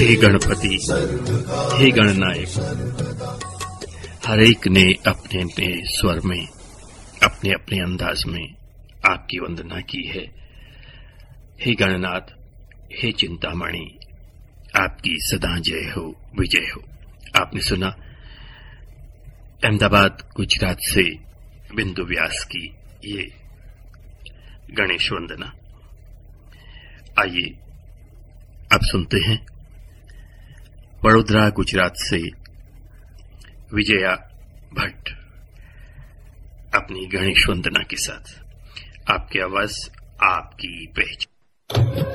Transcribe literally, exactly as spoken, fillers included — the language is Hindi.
हे गणपति, हे गणनायक, हर एक ने अपने अपने स्वर में, अपने अपने अंदाज में आपकी वंदना की है। हे गणनाथ, हे चिंतामणि, आपकी सदा जय हो, विजय हो। आपने सुना अहमदाबाद गुजरात से बिंदु व्यास की ये गणेश वंदना। आइए अब सुनते हैं वडोदरा गुजरात से विजया भट्ट अपनी गणेश वंदना के साथ। आपकी आवाज, आपकी पहचान।